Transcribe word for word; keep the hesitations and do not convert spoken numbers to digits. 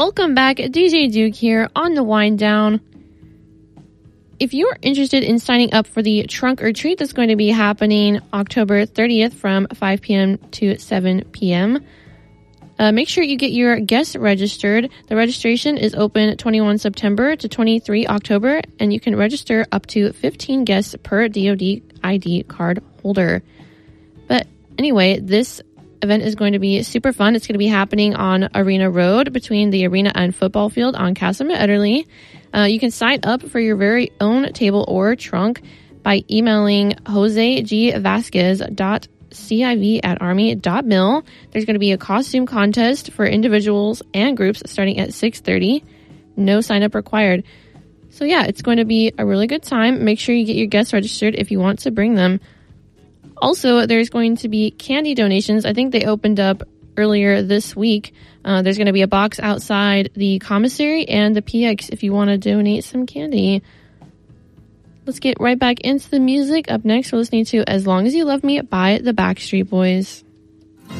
welcome back. D J Duke here on the Wind Down. If you're interested in signing up for the Trunk or Treat that's going to be happening October thirtieth from five p.m. to seven p.m., uh, make sure you get your guests registered. The registration is open twenty-first September to twenty-third October, and you can register up to fifteen guests per D O D I D card holder. But anyway, this event is going to be super fun. It's going to be happening on Arena Road between the arena and football field on Casimir Ederle. Uh, you can sign up for your very own table or trunk by emailing Jose G. Vasquez dot civ at army dot mil. There's going to be a costume contest for individuals and groups starting at six thirty. No sign up required. So yeah, it's going to be a really good time. Make sure you get your guests registered if you want to bring them. Also, there's going to be candy donations. I think they opened up earlier this week. Uh, there's going to be a box outside the commissary and the P X if you want to donate some candy. Let's get right back into the music. Up next, we're listening to As Long As You Love Me by the Backstreet Boys.